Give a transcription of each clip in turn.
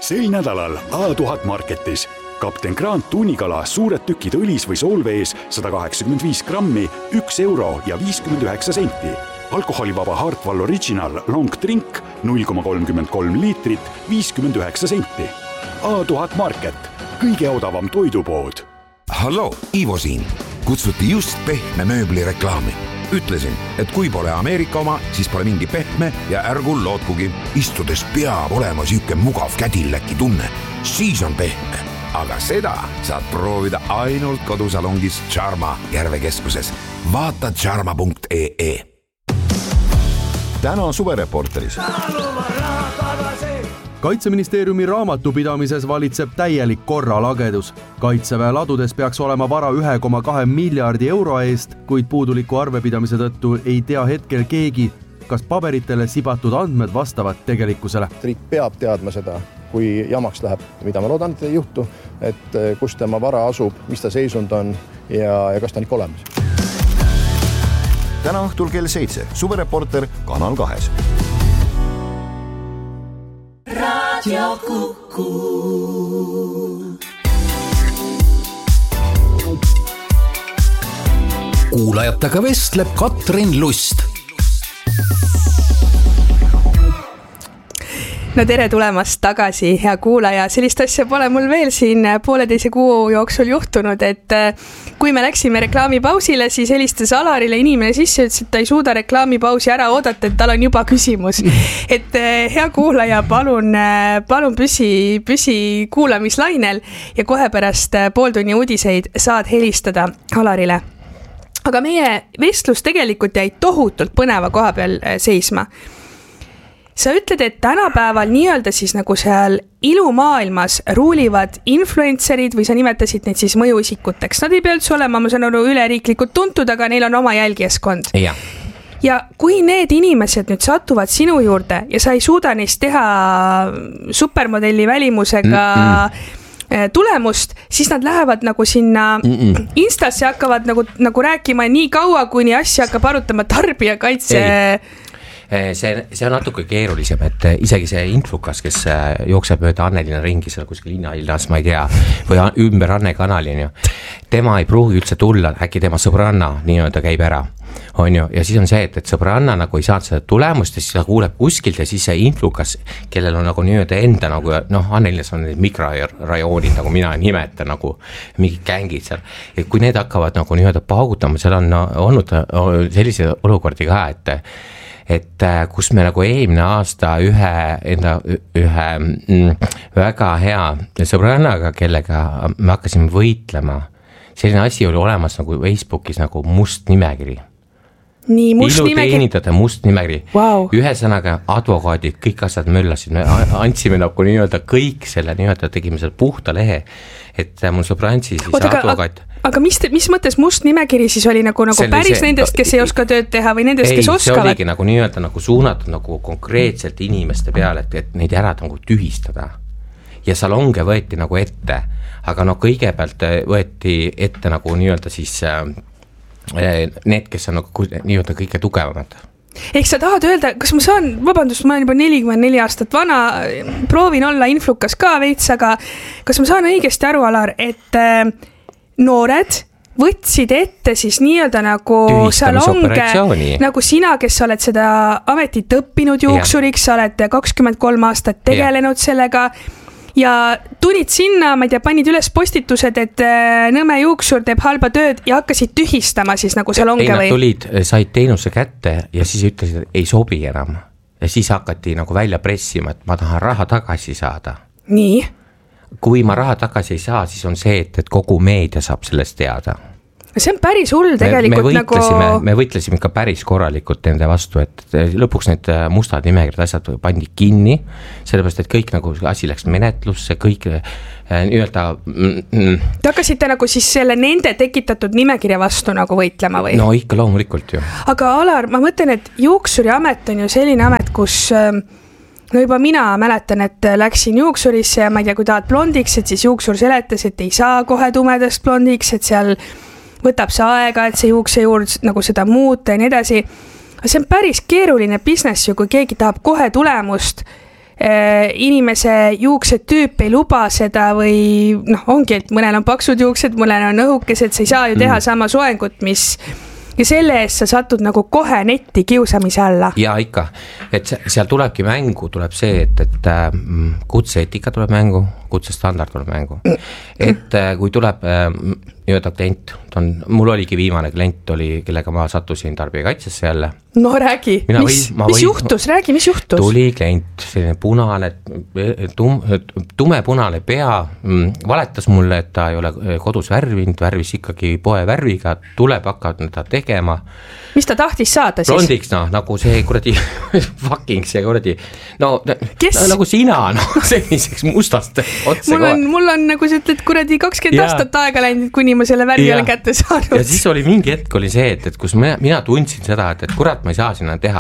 Sel nädalal A1000 Marketis. Kapten Grant tuunikala suured tükid õlis või soolvees 185 grammi, 1 euro ja 59 senti. Alkoholivaba Hartwall Original Long Drink 0,33 liitrit, 59 senti. A1000 Market, kõige odavam toidupood. Hallo, Ivo siin. Kutsuti just pehme mööbli reklaami. Ütlesin, et kui pole Ameerika oma, siis pole mingi pehme ja ärgu lootkugi. Istudes peab olema süüke mugav kädilläki tunne. Siis on pehme. Aga seda saad proovida ainult kodusalongis Charma Järvekeskuses. Vaata charma.ee. Täna suvereporteris. Kaitseministeeriumi raamatupidamises valitseb täielik korralagedus. Kaitseväe ladudes peaks olema vara 1,2 miljardi euro eest, kuid puuduliku arvepidamise tõttu ei tea hetkel keegi, kas paberitele sibatud andmed vastavad tegelikkusele. Riik peab teadma seda, kui jamaks läheb, mida ma loodan, et ei juhtu, et kus tema vara asub, mis ta seisund on ja kas ta on ikka olemas. Täna õhtul kell 7. Suvereporter Kanal 2. Radio Kuku. Kuulajatega vestleb Katrin Lust. No tere tulemast tagasi, hea kuulaja. Sellist asja pole mul veel siin 1,5 kuu jooksul juhtunud, et kui me läksime reklaamipausile, siis helistas Alarile inimene sisse, ütles, et ta ei suuda reklaamipausi ära oodata, et tal on juba küsimus. Et hea kuulaja, palun püsi kuulamislainel ja kohe pärast pooltunni uudiseid saad helistada Alarile. Aga meie vestlus tegelikult jäi tohutult põneva koha peal seisma. Sa ütled, et tänapäeval nii-öelda siis nagu seal ilumaailmas ruulivad influencerid või sa nimetasid neid siis mõjuisikuteks. Nad ei pea üldse olema, ma saan aru, üleriiklikult tuntud, aga neil on oma jälgijaskond. Ja kui need inimesed nüüd satuvad sinu juurde ja sa ei suuda neist teha supermodelli välimusega tulemust, siis nad lähevad nagu sinna Instasse hakkavad nagu rääkima nii kaua, kuni asja hakkab arutama tarbijakaitse. See on natuke keerulisem, et isegi see influkas, kes jookseb mööda Annelina ringi seal kuskil linnaillas, ma ei tea, või ümber Anne kanalini, tema ei pruugi üldse tulla, äkki tema sõbranna nii-öelda käib ära, on ju, ja siis on see, et sõbranna nagu ei saanud seda tulemust ja siis ta kuuleb kuskilt ja siis see influkas, kellel on nagu nii-öelda enda nagu, Annelinas on need mikrorajoonid, nagu mina nimetan, nagu mingid kängid seal, ja kui need hakkavad nagu nii-öelda paugutama, seal on olnud sellise olukordi ka, et kus me nagu eelmine aasta ühe väga hea sõbrannaga, kellega me hakkasime võitlema, selline asi oli olemas nagu Facebookis nagu must nimekiri. Nii, iluteenindada must nimekiri. Wow. Ühesõnaga advokaadid, kõik asjad möllasid, me andsime nagu nii-öelda kõik selle nii-öelda tegime selle puhta lehe, et mul sõbrantsi siis advokaat. Aga mis mõttes must nimekiri siis oli nagu päris nendest, kes ei oska tööd teha või nendest, kes oskavad? See oligi nagu nii-öelda nagu suunatud nagu konkreetselt inimeste peale, et neid ära nagu tühistada. Ja salonge võeti nagu ette, aga kõigepealt võeti ette nagu nii-öelda siis need, kes on nagu nii-öelda kõige tugevamad. Ehk sa tahad öelda, kas ma saan, vabandust, ma olen juba 44 aastat vana, proovin olla influkas ka veits, aga kas ma saan õigesti aru, Alar, et noored võtsid ette siis nii-öelda nagu salonge, nagu sina, kes oled seda ametit õppinud juuksuriks, sa oled 23 aastat tegelenud sellega ja tulid sinna, ma ei tea, panid üles postitused, et nõme juuksur teeb halba tööd ja hakkasid tühistama siis nagu salonge või? Nad tulid, said teenuse kätte ja siis ütlesid, et ei sobi enam ja siis hakati nagu välja pressima, et ma tahan raha tagasi saada. Nii? Kui ma raha tagasi ei saa, siis on see, et kogu meedia saab sellest teada. See on päris hull tegelikult me võitlesime ka päris korralikult nende vastu, et lõpuks need mustad nimekirjad asjad pandi kinni, sellepärast, et kõik nagu asi läks menetlusse, kõik nii-öelda... Te hakkasite nagu siis selle nende tekitatud nimekirja vastu nagu võitlema või? No ikka loomulikult ju. Aga Alar, ma mõtlen, et juuksuri amet on ju selline amet, kus... No juba mina mäletan, et läksin juuksurisse ja ma ei tea, kui tahad blondiks, et siis juuksur seletas, et ei saa kohe tumedast blondiks, et seal võtab see aega, et see juukse juurde nagu seda muuta ja nii edasi. See on päris keeruline business ju, kui keegi tahab kohe tulemust inimese juuksed tüüp ei luba seda või noh, ongi, et mõnel on paksud juuksed, mõnel on õhukesed, sa ei saa ju teha sama soengut, mis ja selle eest sa satud nagu kohe netti kiusamise alla. Ja ikka, et seal tulebki mängu, tuleb see, et kutseetika tuleb mängu, kutsestandard tuleb mängu. Et kui tuleb nii-öelda klient, mul oligi viimane klient, kellega ma sattusin tarbijakaitsesse jälle. No räägi, mis juhtus, räägi, mis juhtus? Tuli klient, selline punane, tumepunane pea, valetas mulle, et ta ei ole kodus värvinud, värvis ikkagi poe värviga, tuleb hakkavad ta tegema. Mis ta tahtis saada siis? Blondiks, nagu see kuradi fucking see kuradi, nagu sina, selliseks mustast otse kohe. Mul on nagu sa ütled kuradi 20 aastat aega läinud, kuni ma selle värvi olen kätte saanud. Ja siis oli mingi hetk oli see, et kus mina tundsin seda, et kurat ma ei saa sinna teha.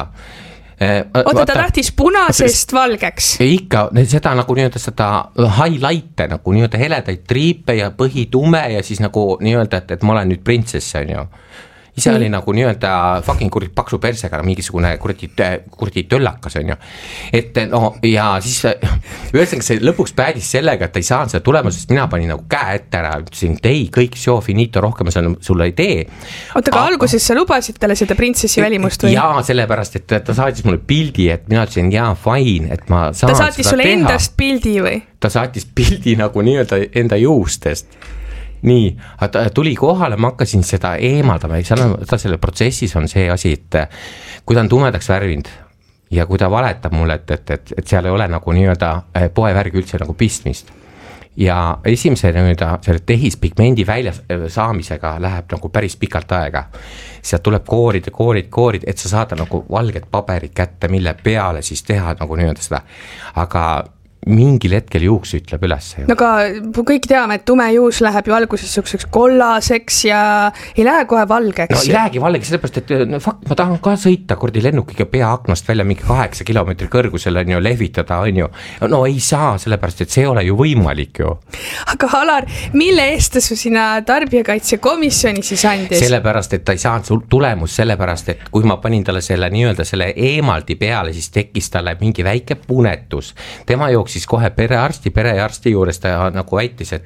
Oota, ta tahtis punasest valgeks? Ikka, seda nagu nii-öelda seda highlight'e, nagu nii-öelda heledaid triipe ja põhitume ja siis nagu nii-öelda, et ma olen nüüd printsess, on ju. Ise oli nagu nii-öelda fucking paksu persega mingisugune kurdi töllakas, on ju. Et no ja siis ühesõnaga see lõpuks päädis sellega, et ei saanud seda tulema, sest mina panin nagu käe ette ära, ütlesin, et ei, kõik show finito, rohkem ma sulle ei tee. Oota, aga alguses sa lubasid talle seda printsessi välimust või? Jaa, sellepärast, et ta saatis mulle pildi, et mina ütlesin, jaa, fine, et ma saan seda teha. Ta saatis sulle endast pildi või? Ta saatis pildi nagu nii-öelda enda juustest. Nii, ta tuli kohale, ma hakkasin seda eemaldama, selle protsessis on see asi, et kui ta on tumedaks värvinud ja kui ta valetab mulle, et seal ei ole nagu nii-öelda poevärgi üldse nagu pistmist ja esimese nii-öelda selle tehispigmendi välja saamisega läheb nagu päris pikalt aega. Sealt tuleb koorid, et sa saada nagu valged paberid kätte, mille peale siis teha nagu nii-öelda seda, aga mingil hetkel juuks ütleb üles. No aga kõik teame, et tume juus läheb ju alguses selliseks kollaseks ja ei lähe kohe valgeks. No ei lähegi valgeks, sellepärast, et ma tahan ka sõita kordi lennukiga pea aknast välja mingi 8 kilomeetri kõrgusel on ju, lehvitada on ju. No ei saa, sellepärast, et see ei ole ju võimalik ju. Aga Alar, mille eest ta su sina tarbijakaitsekomisjoni siis andis? Sellepärast, et ta ei saanud tulemus, sellepärast, et kui ma panin talle selle nii-öelda selle eemaldi peale, siis tekkis talle mingi väike punetus. Tema jooksis siis kohe perearsti juures ta nagu väitis, et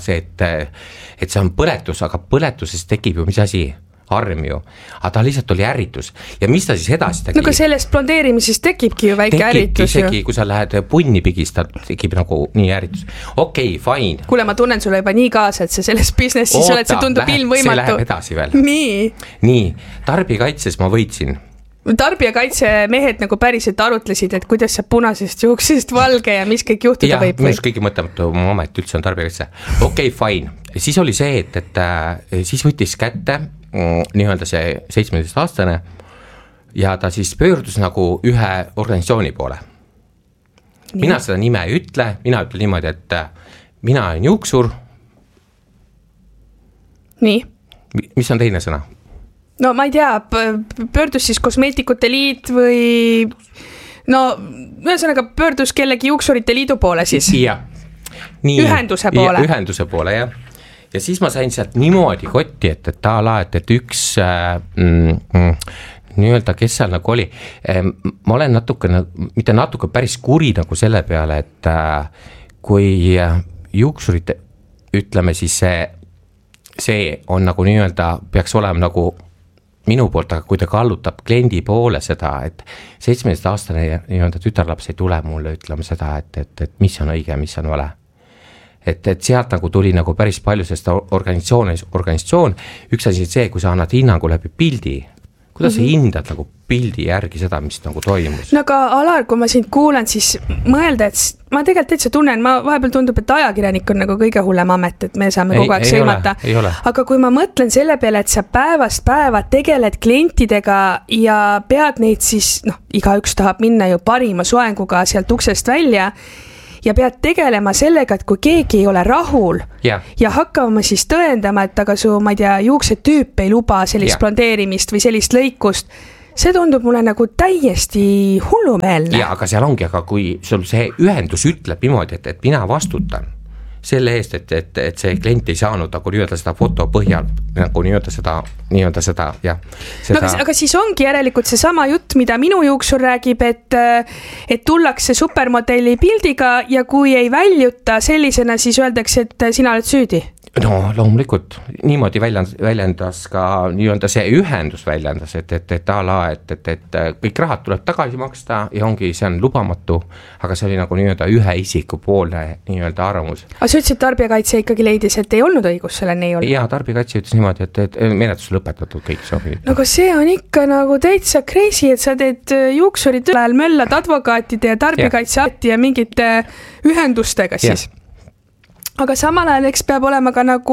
see on põletus, aga põletuses tekib ju mis asi? Arm ju, aga ta lihtsalt oli ärritus ja mis ta siis edasi tegi? No aga sellest blondeerimisest tekibki ju väike ärritus isegi, kui sa lähed punni pigista, tekib nagu nii ärritus. Okei, fine. Kuule, ma tunnen sulle juba nii kaasa, et sa selles businessis oled, see tundub ilmvõimatu. See läheb edasi veel. Nii, tarbijakaitses ma võitsin. Tarbijakaitsemehed nagu päriselt arutlesid, et kuidas sa punasest juuksest valge ja mis kõik juhtuda võib? Minus kõige mõtlematu amet üldse on tarbijakaitse. Okei, fine. Siis oli see, et siis võttis kätte nii-öelda see 17-aastane ja ta siis pöördus nagu ühe organisatsiooni poole. Nii. Mina seda nime ei ütle, mina ütlen niimoodi, et mina olen juuksur. Nii. Mis on teine sõna? No ma ei tea, pöördus siis kosmeetikute liit või no ühesõnaga pöördus kellegi juuksurite liidu poole siis? Jah. Ühenduse poole? Ühenduse poole, jah. Ja siis ma sain sealt niimoodi kotti, et ta laet, et üks nii-öelda, kes seal nagu oli, ma olen mitte natuke päris kuri nagu selle peale, et kui juuksurite, ütleme siis see on nagu nii-öelda, peaks olema nagu minu poolt, aga kui ta kallutab kliendi poole seda, et 17-aastane nii-öelda tütarlaps ei tule mulle ütlema seda, et mis on õige, mis on vale. Et sealt nagu tuli nagu päris palju sest organisatsioon, üks asi see, kui sa annad hinnangu läbi pildi, kuidas sa hindad nagu pildi järgi seda, mis nagu toimus? No aga Alar, kui ma sind kuulan, siis mõelda, et ma tegelikult täitsa tunnen, ma vahepeal tundub, et ajakirjanik on nagu kõige hullem amet, et me saame kogu aeg sõimata. Aga kui ma mõtlen selle peale, et sa päevast päeva tegeled klientidega ja pead neid siis, iga üks tahab minna ju parima soenguga sealt uksest välja ja pead tegelema sellega, et kui keegi ei ole rahul ja hakkama siis tõendama, et aga su, ma ei tea, juuksed tüüp ei luba sellist blondeerimist või sellist lõikust, see tundub mulle nagu täiesti hullumeelne. Ja, aga seal ongi, aga kui sul see ühendus ütleb niimoodi, et mina vastutan selle eest, et see klient ei saanud nagu nii-öelda seda foto põhjal nagu nii-öelda seda ja seda... No, aga siis ongi järelikult see sama jutt, mida minu juuksur räägib, et tullakse supermodelli pildiga ja kui ei väljuta sellisena, siis öeldakse, et sina oled süüdi. No loomulikult, niimoodi väljendas ka nii-öelda see ühendus väljendas, et ala, et kõik rahad tuleb tagasi maksta ja ongi, see on lubamatu, aga see oli nagu nii-öelda ühe isiku poolne nii-öelda arvamus. Aga sa ütlesid, tarbijakaitse ikkagi leidis, et ei olnud õigus selleni ei olnud? Jaa, tarbijakaitse ütles niimoodi, et menetlus lõpetatud kõik soovib. No aga see on ikka nagu täitsa crazy, et sa teed juuksurid ajal möllad advokaatide ja tarbijakaitseameti ja mingite ühendustega siis. Aga samal ajal eks peab olema ka nagu,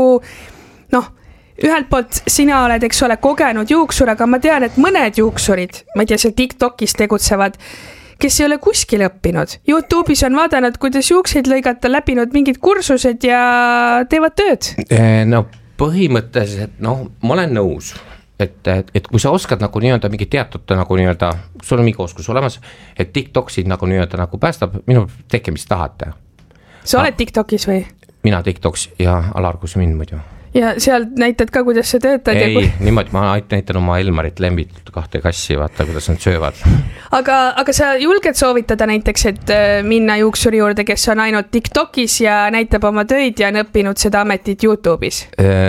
ühelt poolt sina oled, eks ole, kogenud juuksur, aga ma tean, et mõned juuksurid, ma ei tea, seal TikTokis tegutsevad, kes ei ole kuskil õppinud. YouTube'is on vaadanud, kuidas juukseid lõigata, läbinud mingid kursused ja teevad tööd. No põhimõtteliselt, ma olen nõus, et kui sa oskad nagu nii-öelda mingi teatud nagu nii-öelda, sul on mingi oskus olemas, et TikToksid nagu nii-öelda nagu päästab minu teke, mis tahate. Sa oled TikTokis või? Mina TikToks ja Alar Kusmin muidu. Ja seal näitad ka, kuidas sa töötad? Ei, niimoodi ma näitan oma Elmarit Lembit 2 kassi, vaata, kuidas nad söövad. Aga sa julged soovitada näiteks, et minna juuksuri juurde, kes on ainult TikTokis ja näitab oma töid ja on õppinud seda ametit YouTube'is?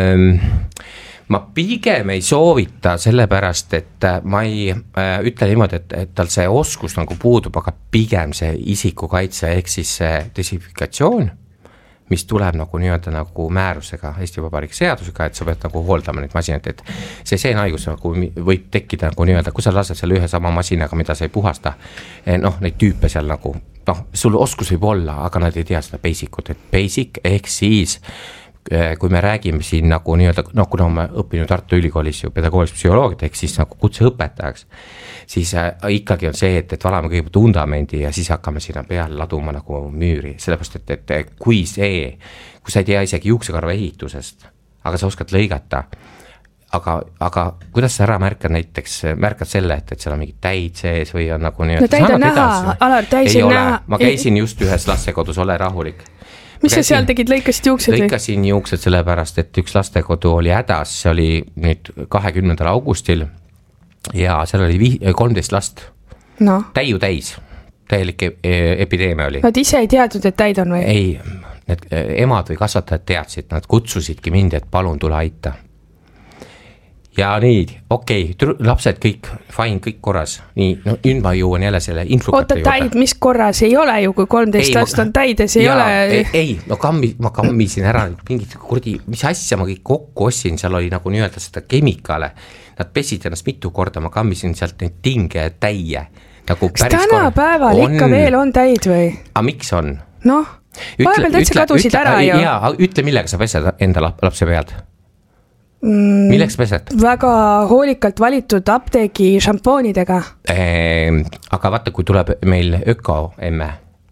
Ma pigem ei soovita sellepärast, et ma ei ütle niimoodi, et tal see oskus nagu puudub, aga pigem see isikukaitse ehk siis see desinfikatsioon, mis tuleb nagu nii-öelda nagu määrusega, Eesti Vabariigi seadusega, et sa pead nagu hooldama neid masinat, et see seenhaigus nagu võib tekkida nagu nii-öelda, kui sa lased selle ühe sama masinaga, mida sa ei puhasta, neid tüüpe seal nagu, sul oskus võib olla, aga nad ei tea seda basic'ut, et basic ehk siis kui me räägime siin nagu nii-öelda, kuna me õppinud Tartu Ülikoolis ju pedagoogilist psühholoogiat, ehk siis nagu kutseõpetajaks, siis ikkagi on see, et valame kõigepealt undamendi ja siis hakkame sinna peale laduma nagu müüri, sellepärast, et kui sa ei tea isegi juuksekarva ehitusest, aga sa oskad lõigata, aga kuidas sa ära märkad selle, et seal on mingi täid sees või on nagu nii-öelda... No täid on näha, Alar, täis ei näha. Ma käisin just ühes lastekodus, ole rahulik. Mis sa seal tegid, lõikasid juuksed või? Lõikasin juuksed sellepärast, et üks lastekodu oli hädas, see oli nüüd 20. augustil ja seal oli 13 last. Täiu täis, täielik epideemia oli. Nad ise ei teadnud, et täid on või? Ei, need emad või kasvatajad teadsid, nad kutsusidki mind, et palun tule aita. Ja nii, okei, lapsed kõik, fine, kõik korras. Nii, nüüd ma jõuan jälle selle influkate juurde. Oota, täid, mis korras ei ole ju, kui 13 last on täides, ei ole... Ei, ma kammisin ära mingid kurdi, mis asja ma kõik kokku ossin, seal oli nagu nii-öelda seda kemikaale. Nad pesid ennast mitu korda, ma kammisin sealt neid tinge täie. Nagu kas tänapäeval ikka veel on täid või? A miks on? Vahepeal täitsa kadusid ära ju. Jaa, ütle millega sa pesed enda lapse pealt. Milleks pesed? Väga hoolikalt valitud apteegi šampoonidega. Aga vaata, kui tuleb meil öko-emme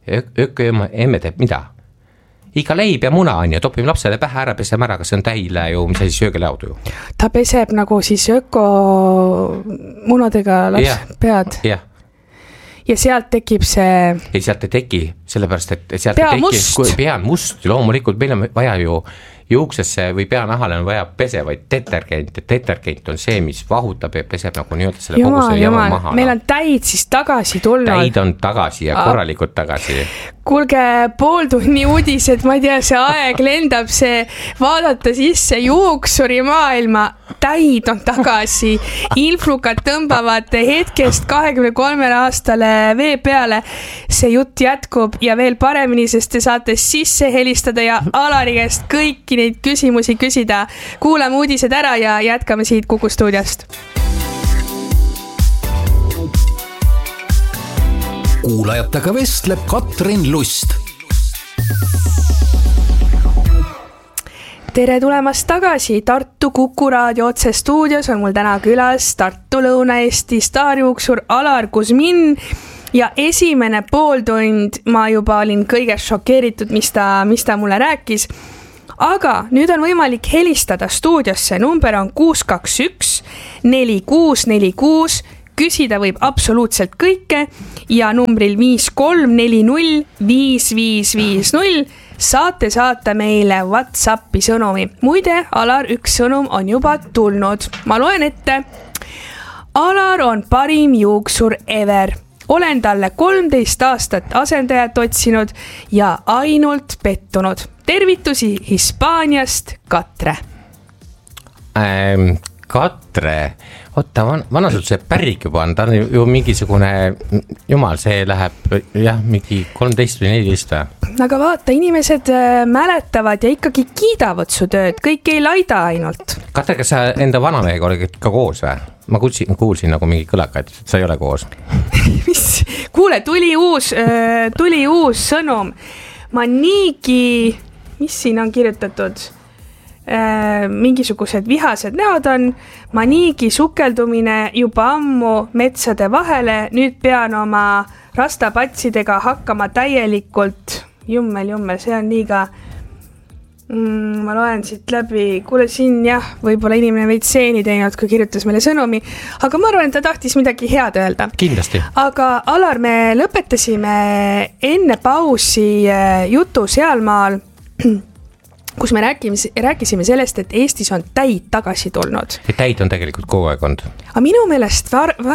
teeb mida? Iga leib ja muna on ja topime lapsele pähe ära, peseme ära, kas see on täile ju, mis asi söögelaudu ju? Ta peseb nagu siis öko-munadega pead. Jah. Ja sealt tekib see... Ei, sealt ei teki, sellepärast, et sealt ei teki... Pea on must, loomulikult meil on vaja ju juuksesse või peanahale on vaja pesevaid detergent, ja detergent on see, mis vahutab ja peseb nagu nii-öelda selle kogu selle jama maha. Meil on täid siis tagasi tulnud. Täid on tagasi ja korralikult tagasi. Kuulge, pooltunni uudised, ma ei tea, see aeg lendab, see vaadata sisse juuksuri maailma, täid on tagasi, influkad tõmbavad hetkest 23 aastale vee peale, see jutt jätkub ja veel paremini, sest te saate sisse helistada ja Alari käest kõiki neid küsimusi küsida. Kuulame uudised ära ja jätkame siit Kuku stuudiost. Kuulajatega vestleb Katrin Lust. Tere tulemast tagasi Tartu Kuku raadio otse stuudios on mul täna külas Tartu Lõuna-Eesti staarjuuksur Alar Kusmin ja esimene pooltund ma juba olin kõigest šokeeritud, mis ta mulle rääkis. Aga nüüd on võimalik helistada stuudiosse, number on 621 4646 küsida võib absoluutselt kõike ja numbril 53405550 saate saata meile WhatsAppi sõnumi. Muide, Alar, üks sõnum on juba tulnud. Ma loen ette. Alar on parim juuksur ever. Olen talle 13 aastat asendajat otsinud ja ainult pettunud. Tervitusi Hispaaniast, Katre. Katre, oota, vanasult see pärrik juba on, ta on ju mingisugune, jumal, see läheb jah, mingi 13 või 14. Aga vaata, inimesed mäletavad ja ikkagi kiidavad su tööd, kõik ei laida ainult. Katre, kas sa enda vanamehega oled ka koos või? Ma kuulsin nagu mingi kõlakaid, et sa ei ole koos. Mis? Kuule, tuli uus sõnum. Ma niigi, mis siin on kirjutatud? Mingisugused vihased näod on. Ma niigi sukeldumine juba ammu metsade vahele. Nüüd pean oma rastapatsidega hakkama täielikult. Jummel, see on nii ka... ma loen siit läbi, kuule siin jah, võib-olla inimene veid seeni teinud, kui kirjutas meile sõnumi, aga ma arvan, et ta tahtis midagi head öelda. Kindlasti. Aga Alar, me lõpetasime enne pausi jutu sealmaal, kus me rääkisime sellest, et Eestis on täid tagasi tulnud. Täid on tegelikult kogu aeg olnud. Aga minu meelest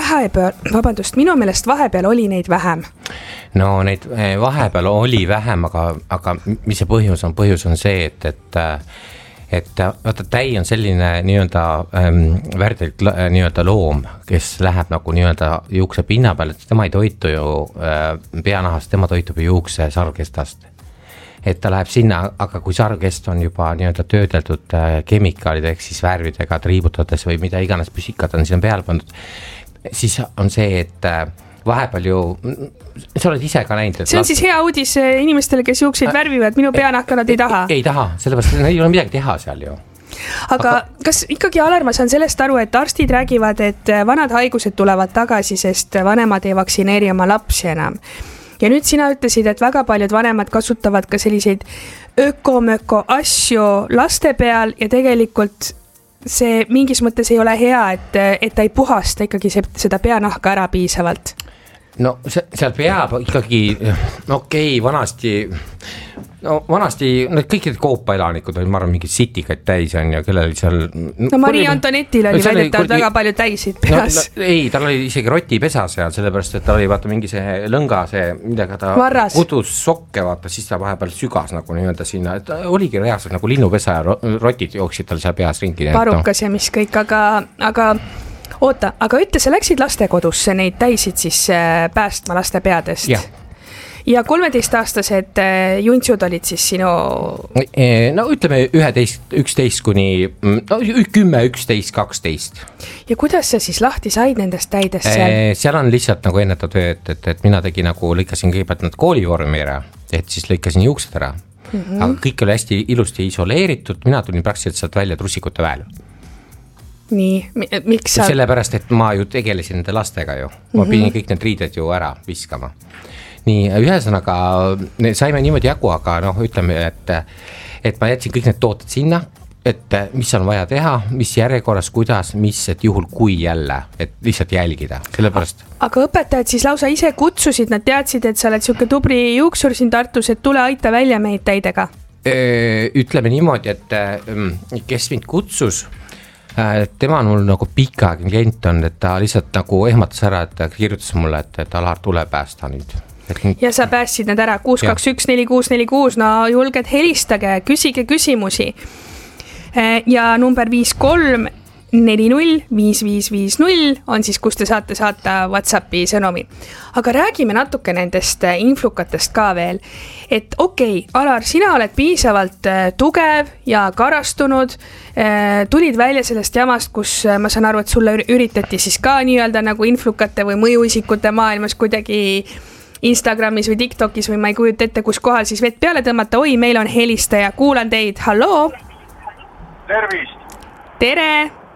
vahepeal oli neid vähem. No neid vahepeal oli vähem, aga mis see põhjus on? Põhjus on see, et vaata, täi on selline nii-öelda värdelt nii-öelda loom, kes läheb nagu nii-öelda juukse pinna peal, et tema ei toitu ju peanahast, tema toitub ju juukse sargestast. Et ta läheb sinna, aga kui sargest on juba nii-öelda töödeldud kemikaalid ehk siis värvidega triibutades või mida iganes püsikad on sinna peal pandud, siis on see, et vahepeal ju, sa oled ise ka näinud. See on siis hea uudis inimestele, kes juukseid värvivad, minu peanahka nad ei taha. Ei taha, sellepärast, et ei ole midagi teha seal ju. Aga kas ikkagi, Alar, ma saan sellest aru, et arstid räägivad, et vanad haigused tulevad tagasi, sest vanemad ei vaktsineeri oma lapsi enam. Ja nüüd sina ütlesid, et väga paljud vanemad kasutavad ka selliseid ökomöko asju laste peal ja tegelikult see mingis mõttes ei ole hea, et ta ei puhasta ikkagi seda peanahka ära piisavalt. No seal peab ikkagi, vanasti need kõik need koopaelanikud olid, ma arvan, mingid sitikaid täis on ja kellel seal... No Marie Antonetil oli väidetavalt väga palju täisid peas. Ei, tal oli isegi rotipesa seal, sellepärast, et tal oli vaata mingi see lõnga, millega ta kudus sokke, vaata, siis ta vahepeal sügas nagu nii-öelda sinna, et oligi reaalselt nagu linnupesa ja rotid jooksid tal seal peas ringi. Parukas ja mis kõik, aga oota, aga ütle, sa läksid lastekodusse neid täisid siis päästma laste peadest. Ja 13-aastased juntsud olid siis sinu... No ütleme 11 kuni 10, 11, 12. Ja kuidas sa siis lahti said nendest täidest seal? Seal on lihtsalt nagu ennetav töö, et mina tegin nagu, lõikasin kõigepealt nad koolivormi ära, et siis lõikasin juuksed ära. Aga kõik oli hästi ilusti isoleeritud, mina tulin praktiliselt sealt välja trussikute väel. Nii, miks sa... Sellepärast, et ma ju tegelesin nende lastega ju. Ma pidin kõik need riided ju ära viskama. Nii, ühesõnaga saime niimoodi jagu, aga ütleme, et ma jätsin kõik need tooted sinna, et mis on vaja teha, mis järjekorras, kuidas, et juhul kui jälle, et lihtsalt jälgida, sellepärast. Aga õpetajad siis lausa ise kutsusid, nad teadsid, et sa oled siuke tubli juuksur siin Tartus, et tule aita välja meid täidega? Ütleme niimoodi, et kes mind kutsus, tema on mul nagu pikaaegne klient on, et ta lihtsalt nagu ehmatas ära, et ta kirjutas mulle, et Alar tule päästa nüüd. Ja sa päästsid need ära 6214646, no julged helistage, küsige küsimusi. Ja number 53405550 on siis, kus te saate saata WhatsAppi sõnumi. Aga räägime natuke nendest influkatest ka veel. Et okei, Alar, sina oled piisavalt tugev ja karastunud, tulid välja sellest jamast, kus ma saan aru, et sulle üritati siis ka nii-öelda nagu influkate või mõjuisikute maailmas kuidagi Instagramis või TikTokis või ma ei kujuta ette, kus kohal siis vett peale tõmmata. Oi, meil on helistaja, kuulan teid, halloo! Tervist! Tere!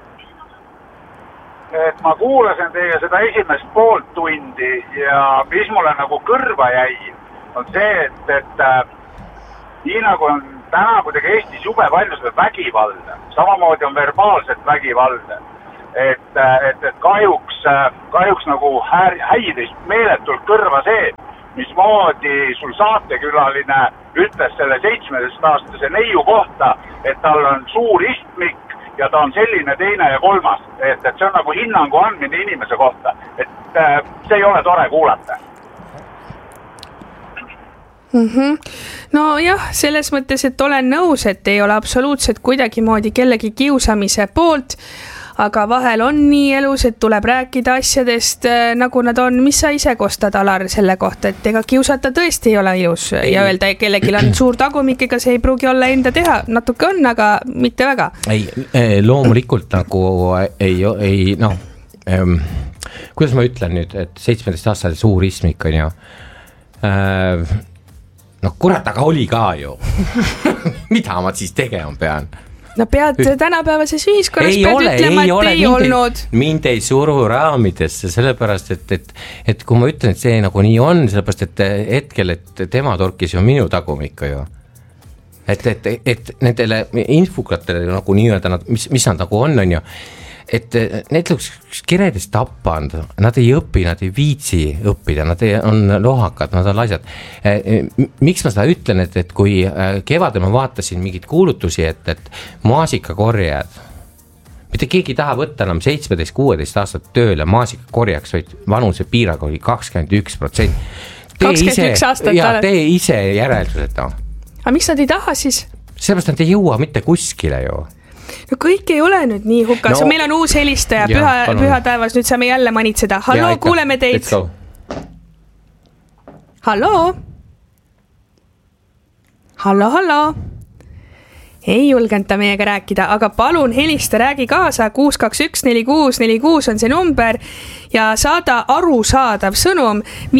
Et ma kuulasin teie seda esimest poolt tundi ja mis mulle nagu kõrva jäi, on see, et nii nagu on täna kuidagi Eestis jube palju seda vägivalda, samamoodi on verbaalset vägivalda, et et kahjuks nagu häiris meeletult kõrva see, mismoodi sul saatekülaline ütles selle 17-aastase neiu kohta, et tal on suur istmik ja ta on selline, teine ja kolmas. Et see on nagu hinnangu andmine inimese kohta. Et see ei ole tore kuulata. No jah, selles mõttes, et olen nõus, et ei ole absoluutselt kuidagi moodi kellegi kiusamise poolt, aga vahel on nii elus, et tuleb rääkida asjadest nagu nad on. Mis sa ise kostad, Alar, selle kohta, et ega kiusata tõesti ei ole ilus ja öelda, kellelgi on suur tagumik, ega see ei pruugi olla enda teha, natuke on, aga mitte väga. Ei, loomulikult nagu ei noh, kuidas ma ütlen nüüd, et 17-aastane suur istmik on ju, noh kurat, aga oli ka ju. Mida ma siis tegema pean? No pead tänapäevases ühiskonnas ütlema, et ei olnud. Mind ei suru raamidesse, sellepärast, et kui ma ütlen, et see nagu nii on, sellepärast, et hetkel, et tema torkis ju minu tagumikku ju. Et nendele infukatele nagu nii-öelda, mis nad nagu on ju, et need kiredest tappanud, nad ei õpi, nad ei viitsi õppida, nad on lohakad, nad on laisad. Miks ma seda ütlen, et kui kevadel ma vaatasin mingid kuulutusi, et maasikakorjad, mitte keegi taha võtta enam 17-16 aastat tööle maasikakorjaks, vaid vanuse piirag oli 21%. 21 aastat. Ja tee ise järeldused. Aga miks nad ei taha siis? Sellepärast nad ei jõua mitte kuskile ju. No kõik ei ole nüüd nii hukas, no, meil on uus helistaja, püha taevas, nüüd saame jälle manitseda. Hallo, kuuleme teid. Hallo? Hallo? Ei julgenud ta meiega rääkida, aga palun helista, räägi kaasa, 621-4646 on see number ja saada arusaadav sõnum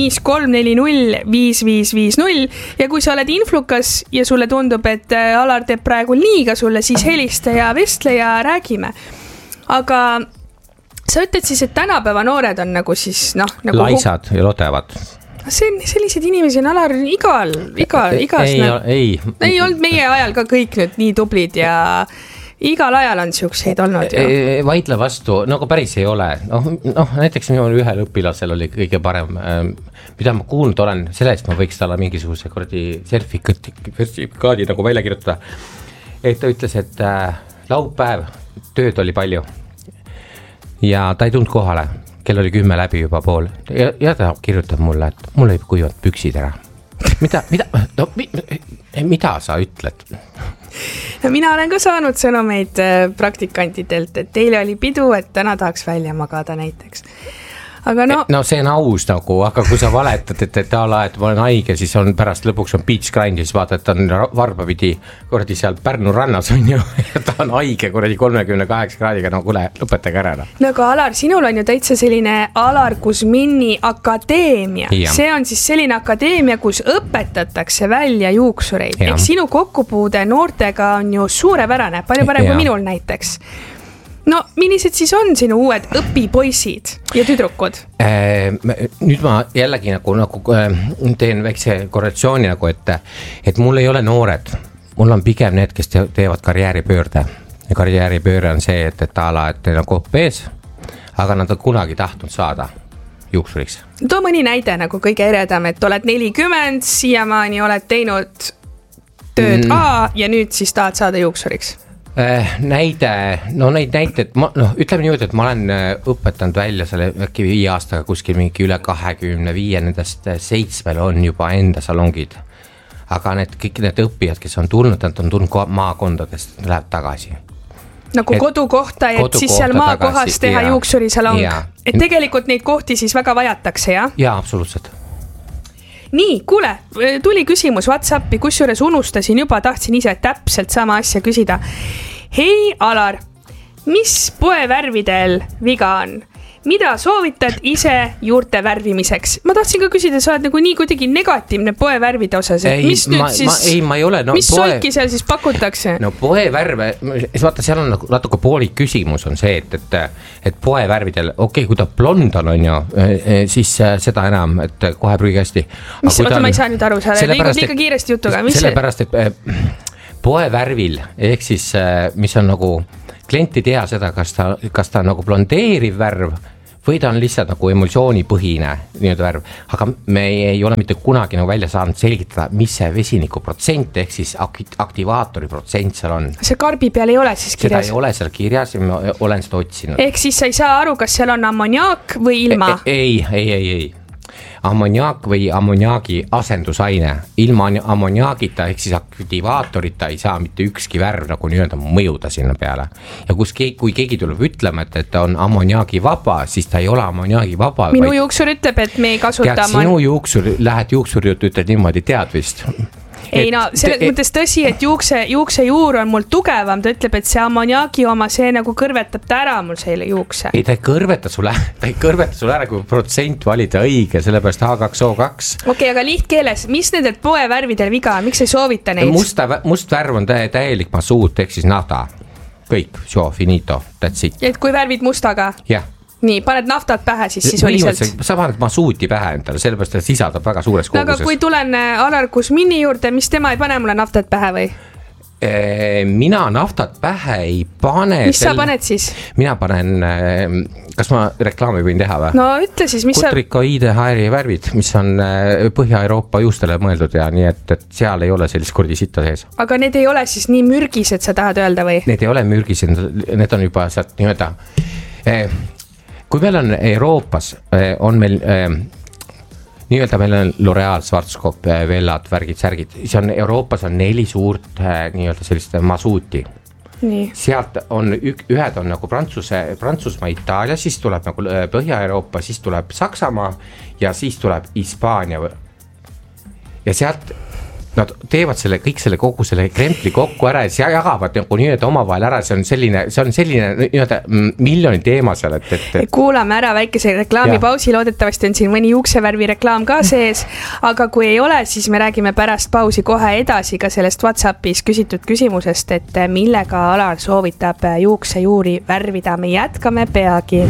5340-5550 ja kui sa oled influkas ja sulle tundub, et Alar teeb praegu liiga sulle, siis helista ja vestle ja räägime. Aga sa ütled siis, et tänapäeva noored on nagu siis nagu laisad ja lodevad. Sellised inimesi on Alar igas ei olnud meie ajal ka kõik nüüd nii tublid ja igal ajal on siukseid olnud ju. Vaidle vastu, nagu päris ei ole. Näiteks minul ühel õpilasel oli kõige parem, mida ma kuulnud olen, sellest ma võiks talle mingisuguse sertifikaadi nagu välja kirjutada. Et ta ütles, et laupäev tööd oli palju ja ta ei tulnud kohale. Kell oli 10 läbi juba pool ja ta kirjutab mulle, et mul ei kuivad püksid ära. Mida sa ütled? No, mina olen ka saanud sõnumeid praktikantidelt, et teile oli pidu, et täna tahaks välja magada näiteks. Aga no see on aus nagu, aga kui sa valetad, et ma olen haige, siis on pärast lõpuks on beach grind ja siis vaata, et ta on varbapidi kuradi seal Pärnu rannas on ju ja ta on haige kuradi 38 kraadiga, no kuule, lõpetage ära. No aga Alar, sinul on ju täitsa selline Alar Kusmini akadeemia. Ja. See on siis selline akadeemia, kus õpetatakse välja juuksureid. Ehk sinu kokkupuude noortega on ju suurepärane, palju parem kui minul näiteks. No, millised siis on sinu uued õpipoisid ja tüdrukud? Nüüd ma jällegi nagu teen väikse korrelatsiooni nagu, et mul ei ole noored. Mul on pigem need, kes teevad karjääripöörde. Ja karjääripööre on see, et neil on kopp ees, aga nad on kunagi tahtnud saada juuksuriks. Too mõni näide nagu kõige eredam, et oled 40, siiamaani oled teinud tööd A ja nüüd siis tahad saada juuksuriks. Neid näited, ütleme niimoodi, et ma olen õpetanud välja selle äkki 5 aastaga kuskil mingi üle 25, nendest 7 on juba enda salongid. Aga kõik need õppijad, kes on tulnud, nad on tulnud maakondadest, läheb tagasi. Nagu kodukohta, et siis seal maakohas teha juuksurisalong. Et tegelikult neid kohti siis väga vajatakse, jah? Jaa, absoluutselt. Nii, kuule, tuli küsimus WhatsAppi, kusjuures unustasin juba, tahtsin ise täpselt sama asja küsida. Hei, Alar, mis poevärvidel viga on? Mida soovitad ise juurte värvimiseks? Ma tahtsin ka küsida, sa oled nagu nii kuidagi negatiivne poevärvide osas, et mis ma ei ole, mis solki seal siis pakutakse? No poevärve, vaata, seal on natuke poolik küsimus on see, et poevärvidel, kui ta blond on ju, siis seda enam, et kohe prügikasti. Ma ei saa nüüd aru, sa liigud liiga kiiresti jutuga. Sellepärast, et poevärvil, ehk siis, mis on nagu klient ei tea seda, kas ta on nagu blondeeriv värv või ta on lihtsalt nagu emulsioonipõhine nii-öelda värv, aga me ei ole mitte kunagi nagu välja saanud selgitada, mis see vesiniku protsent ehk siis aktivaatori protsent seal on. See karbi peal ei ole siis kirjas? Seda ei ole seal kirjas ja ma olen seda otsinud. Ehk siis sa ei saa aru, kas seal on ammoniaak või ilma? Ei. Ammoniaak või ammoniaagi asendusaine. Ilma ammoniaagita ehk siis aktivaatorita ei saa mitte ükski värv nagu nii-öelda mõjuda sinna peale. Ja kui keegi tuleb ütlema, et ta on ammoniaagi vaba, siis ta ei ole ammoniaagi vaba. Minu juuksur ütleb, et me ei kasuta sinu juuksur, lähed juuksurijutu, ütled niimoodi, tead vist? Ei selles mõttes tõsi, et juukse juur on mul tugevam, ta ütleb, et see ammoniaagi oma, see nagu kõrvetab ta ära mul selle juukse. Ei, ta ei kõrveta sulle ära, kui protsent valida õige, sellepärast H2O2. Okei, aga lihtkeeles, mis nendel poevärvidel viga on, miks ei soovita neid? Must värv on täielik masuut, ehk siis nafta. Kõik, finito, that's it. Et kui värvid mustaga? Jah. Nii, paned naftat pähe siis sisuliselt. Sa paned masuuti pähe endale, sellepärast et sisaldab väga suures koguses. Aga kui tulen Alar Kusmini juurde, mis tema ei pane mulle naftat pähe või? Mina naftat pähe ei pane. Mis sa paned siis? Mina panen, kas ma reklaami võin teha või? No ütle siis, mis Kutrikoide HR värvid, mis on Põhja-Euroopa juustele mõeldud ja nii, et seal ei ole sellist kordisita sees. Aga need ei ole siis nii mürgised, sa tahad öelda või? Need ei ole mürgised, need on juba sealt nii-öelda... Kui meil on Euroopas, on meil nii-öelda meil on L'Oreal, Schwarzkopf, Vellad, värgid, särgid, siis on Euroopas on 4 suurt nii-öelda sellist masuuti. Nii. Sealt on ühed on nagu Prantsusmaa, Itaalia, siis tuleb nagu Põhja-Euroopa, siis tuleb Saksamaa ja siis tuleb Hispaania. Ja sealt nad teevad kõik kogu selle krempli kokku ära ja jagavad nagu nii-öelda omavahel ära, see on selline nii-öelda miljoni teema seal, et... Kuulame ära väikese reklaamipausi, loodetavasti on siin mõni juuksevärvi reklaam ka sees, aga kui ei ole, siis me räägime pärast pausi kohe edasi ka sellest WhatsAppis küsitud küsimusest, et millega Alar soovitab juuksejuuri värvida, me jätkame peagi.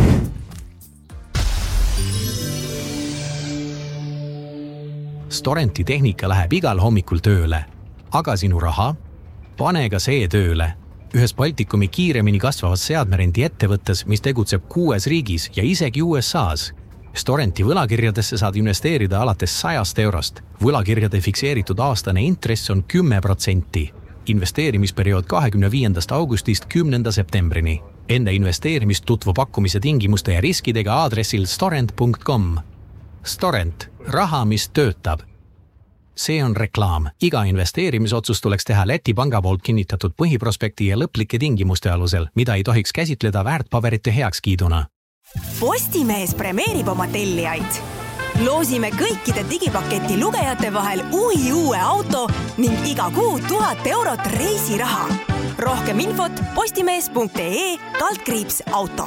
Storenti tehnika läheb igal hommikul tööle, aga sinu raha? Pane ka see tööle. Ühes Baltikumi kiiremini kasvavas seadmerendi ettevõttes, mis tegutseb 6 riigis ja isegi USA's. Storenti võlakirjadesse saad investeerida alates 100 eurost. Võlakirjade fikseeritud aastane intress on 10%. Investeerimisperiood 25. augustist 10. septembrini. Enne investeerimist tutvu pakkumise tingimuste ja riskidega aadressil storent.com. Storent, raha, mis töötab. See on reklaam. Iga investeerimisotsus tuleks teha Läti panga poolt kinnitatud põhiprospekti ja lõplike tingimuste alusel, mida ei tohiks käsitleda väärtpaberite heakskiiduna. Postimees premeerib oma tellijaid. Loosime kõikide digipaketi lugejate vahel uue auto ning iga kuu 1000 eurot reisiraha. Rohkem infot postimees.ee/auto.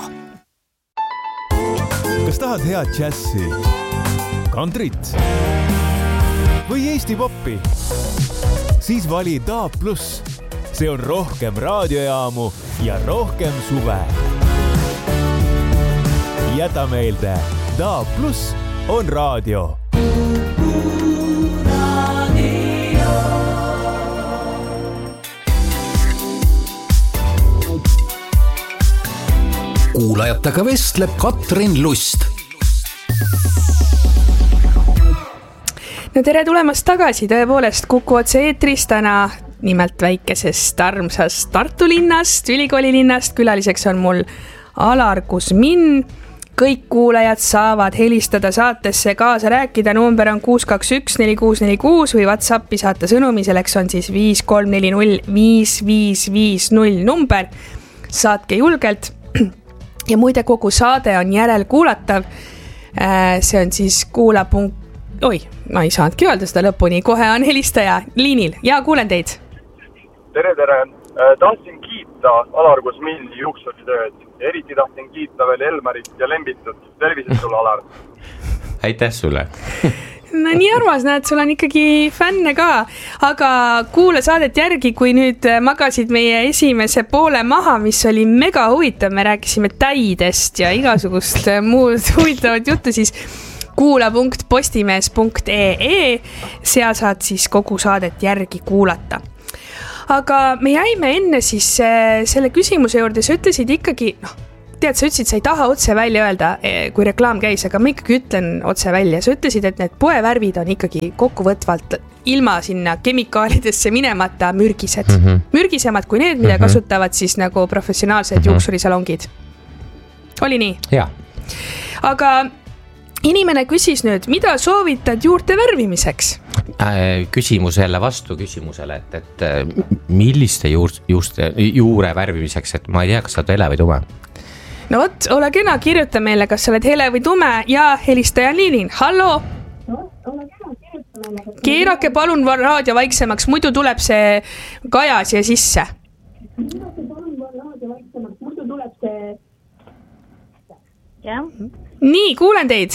Kas tahad head džässi? Kantrit või Eesti poppi? Siis vali DAB+. See on rohkem raadiojaamu ja rohkem suve. Jäta meelde, DAB+ on raadio. Kuulajatega vestleb Katrin Lust. No tere tulemast tagasi, tõepoolest Kuku otse eetris täna nimelt väikesest armsast Tartu linnast, ülikooli linnast. Külaliseks on mul Alar Kusmin. Kõik kuulajad saavad helistada saatesse kaasa rääkida. Number on 621-4646 või WhatsAppi saata sõnumi, selleks on siis 5340-5550 number. Saatke julgelt. Ja muide, kogu saade on järelkuulatav. See on siis ma ei saanudki öelda seda lõpuni, kohe on helistaja liinil ja kuulen teid. Tere. Tahtsin kiita Alar Kusmini juuksuritööd. Eriti tahtsin kiita veel Elmarit ja Lembitut. Tervised sulle, Alar. Aitäh sulle. No nii armas, näed, sul on ikkagi fänne ka, aga kuula saadet järgi, kui nüüd magasid meie esimese poole maha, mis oli mega huvitav, me rääkisime täidest ja igasugust muud huvitavat juttu, siis kuula.postimees.ee, seal saad siis kogu saadet järgi kuulata. aga me jäime enne siis selle küsimuse juurde, sa ütlesid ikkagi, tead, sa ütlesid, sa ei taha otse välja öelda, kui reklaam käis, aga ma ikkagi ütlen otse välja. Sa ütlesid, et need poevärvid on ikkagi kokkuvõtvalt ilma sinna kemikaalidesse minemata mürgised. Mürgisemad kui need, mida kasutavad siis nagu professionaalsed juuksurisalongid. Oli nii? Jaa. Aga inimene küsis nüüd, mida soovitad juurte värvimiseks? Küsimus jälle vastu küsimusele, et milliste juure värvimiseks, et ma ei tea, kas sa oled hele või tume? No vot, ole kena, kirjuta meile, kas sa oled hele või tume ja helistaja liinil. Hallo? Keerake palun raadio vaiksemaks, muidu tuleb see Kaja siia sisse. Nii, kuulen teid.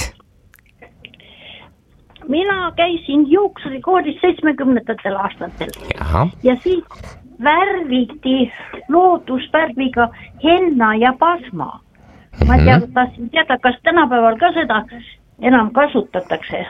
Mina käisin juuksurikoodis 70. aastatel. Ja siis värviti loodusvärviga henna ja pasma. Ma tahtsin teada, kas tänapäeval ka seda enam kasutatakse?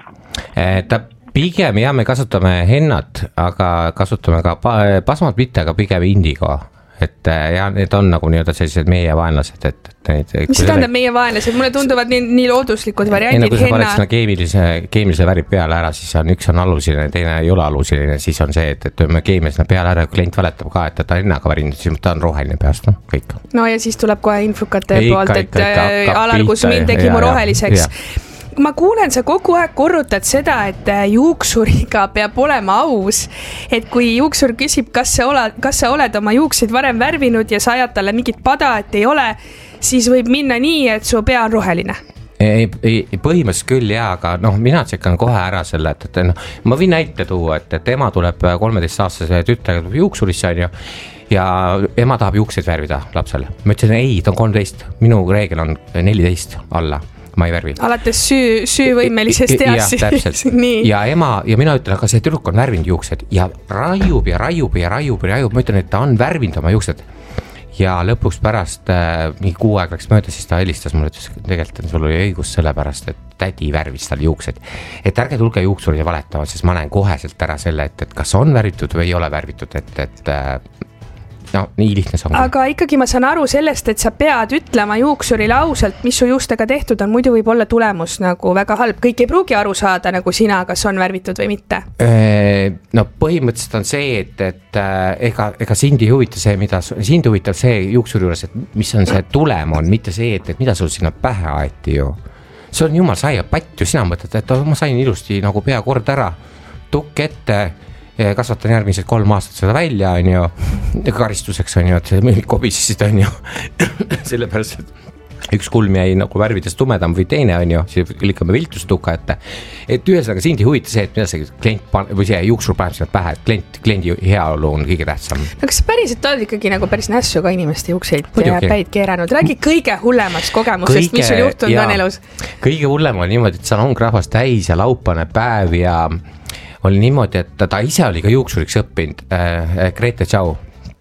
Pigem jah, me kasutame hennat, aga kasutame ka pasmat mitte, aga pigem indigo. Et ja need on nagu nii-öelda sellised meie vaenlased, et neid... Mis see tähendab meie vaenlased? Mulle tunduvad nii looduslikud variandid. Kui sa paned sinna keemilise värvi peale ära, siis üks on alusiline, teine ei ole alusiline, siis on see, et me keemilisena peale ära, klient valetab ka, et ta on ennaga värinud, siis ta on roheline peast, kõik. No ja siis tuleb kohe infukate poolt, et alal, kus mind tegi mu roheliseks. Ma kuulen, sa kogu aeg korrutad seda, et juuksuriga peab olema aus, et kui juuksur küsib, kas sa oled oma juukseid varem värvinud ja sa ajad talle mingit pada, et ei ole, siis võib minna nii, et su pea on roheline. Põhimõtteliselt küll jah, aga mina tsekkan kohe ära selle, et ma võin näite tuua, et ema tuleb 13-aastase tütrega juuksurisse ja ema tahab juukseid värvida lapsele. Ma ütlesin, ei, ta on 13, minu reegel on 14 alla. Ma ei värvi. Alates süövõimelisest east. Ja, täpselt. Ja mina ütlen, aga see tüdruk on värvinud juuksed ja raiub. Ma ütlen, et ta on värvinud oma juuksed. Ja lõpuks pärast mingi 6 aeg läks mööda, siis ta helistas mulle, ütles, tegelikult sul oli õigus sellepärast, et tädi värvis tal juuksed. Et ärge tulge juuksurid ja valetama, sest ma näen koheselt ära selle, et kas on värvitud või ei ole värvitud, et nii lihtne see on. Aga ikkagi ma saan aru sellest, et sa pead ütlema juuksurile ausalt, mis su juustega tehtud on, muidu võib olla tulemus nagu väga halb. Kõik ei pruugi aru saada nagu sina, kas on värvitud või mitte. Põhimõtteliselt on see, et ega sind ei huvita see, sind huvitab see juuksuri juures, et mis on see tulem on, mitte see, et mida sul sinna pähe aeti ju. See on jumal saia patt ju, sina mõtled, et ma sain ilusti nagu pea kord ära, tukk ette, kasvatan järgmised 3 aastat seda välja, on ju, karistuseks on ju, et see kobisesid on ju, sellepärast, et üks kulm jäi nagu värvides tumedam või teine on ju, siis lükkame viltustuka ette. Et ühesõnaga sind ei huvita see, et mida see klient või see juuksur paneb sinna pähe, et kliendi heaolu on kõige tähtsam. Kas sa päriselt oled ikkagi nagu päris nässu ka inimeste juukseid ja päid keeranud? Räägi kõige hullemast kogemusest, mis sul juhtunud on elus? Kõige hullem on niimoodi, et salong rahvas täis ja laupane päev ja oli niimoodi, et ta ise oli ka juuksuriks õppinud, Grete Tšau.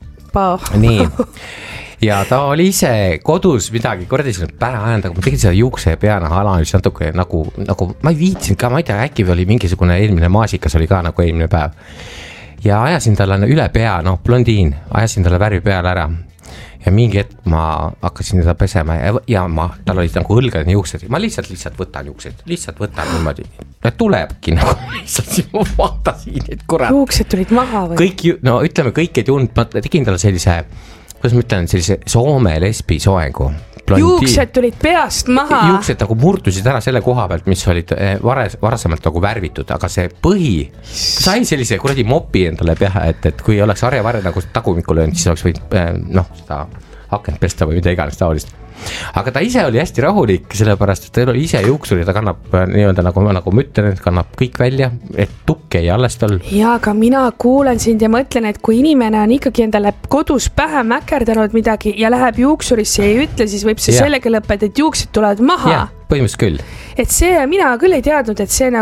Nii. Ja ta oli ise kodus midagi kordisin pähe ajanud, aga ma tegin seda juukse ja peana analüüs natuke nagu ma ei viitsinud ka, ma ei tea, äkki oli mingisugune eelmine maasikas oli ka nagu eelmine päev. Ja ajasin talle üle pea, blondiin, ajasin talle värvi peale ära. Ja mingi hetk ma hakkasin teda pesema ja tal olid nagu õlgad juuksed. Ma lihtsalt võtan juuksed, niimoodi. Ta tulebki nagu lihtsalt sinu fantasiin, et kurat. Juuksed tulid maha või? Ütleme kõik ei tund, ma tegin talle sellise, kuidas ma ütlen, sellise Soome lesbi soengu. Juuksed tulid peast maha. Juuksed nagu murdusid ära selle koha pealt, mis olid varasemalt nagu värvitud, aga see põhi sai sellise kuradi mopi endale peha, et kui oleks harjavarre nagu tagumikul öelnud, siis oleks võinud seda hakend pesta või mida iganes taolist. Aga ta ise oli hästi rahulik, sellepärast, et ta oli ise juuksur ja ta kannab nii-öelda nagu ma ütlen, et kannab kõik välja, et tukk ei alles tal. Ja, aga mina kuulen sind ja mõtlen, et kui inimene on ikkagi endale kodus pähe mäkerdanud midagi ja läheb juuksurisse ja ei ütle, siis võib see sellega lõpeta, et juuksed tulevad maha. Ja, põhimõtteliselt küll. Et see, mina küll ei teadnud, et see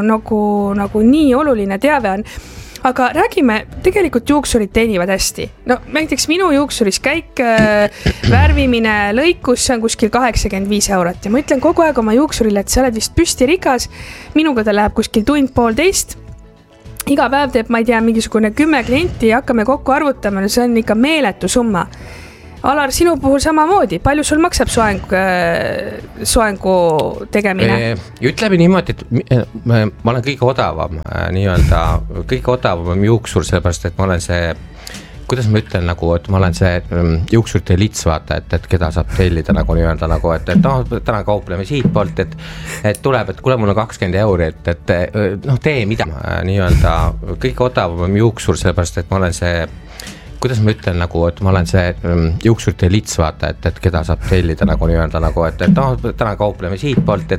nagu nii oluline teave on. Aga räägime, tegelikult juuksurid teenivad hästi. Näiteks minu juuksuris käik, värvimine, lõikus, see on kuskil 85 eurot. Ja ma ütlen kogu aeg oma juuksurile, et sa oled vist püsti rikas. Minuga ta läheb kuskil tund 1,5. iga päev teeb, ma ei tea, mingisugune 10 klienti ja hakkame kokku arvutama, no see on ikka meeletu summa. Alar, sinu puhul samamoodi, palju sul maksab soengu tegemine? Ütleme niimoodi, et ma olen kõige odavam, kõige odavam juuksur, sellepärast, et ma olen see, kuidas ma ütlen, nagu, et ma olen see juuksurite lits, vaata, et keda saab tellida nagu nii-öelda, nagu, et täna kaupleme siit poolt, et tuleb, et kuule, mul on 20 euri, et tee mida nii-öelda kõige odavam juuksur, sellepärast, et ma olen see, kuidas ma ütlen, nagu, et ma olen see juuksurite lits, vaata, et keda saab tellida nagu nii-öelda, nagu, et täna kaupleme siit poolt,